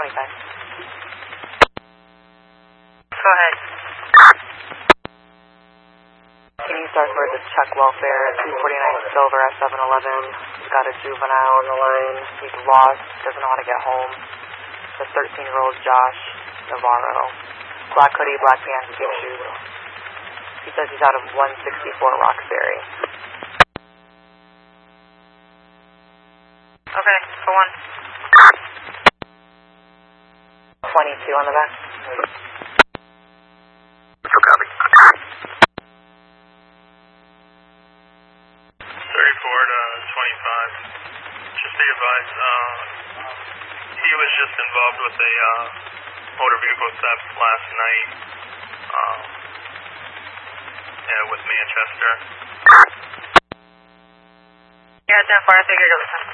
25. Go ahead. Can you start for this check welfare, 249 Silver at 7-Eleven. He's got a juvenile on the line. He's lost, doesn't know how to get home. The 13-year-old Josh Navarro. Black hoodie, black pants, pink shoes. He says he's out of 164 Roxbury. Okay, for one. 22 on the back. So copy. 34 to 25. Just be advised, he was just involved with a motor vehicle theft last night with Manchester. Yeah, 10-4, I figured it was him.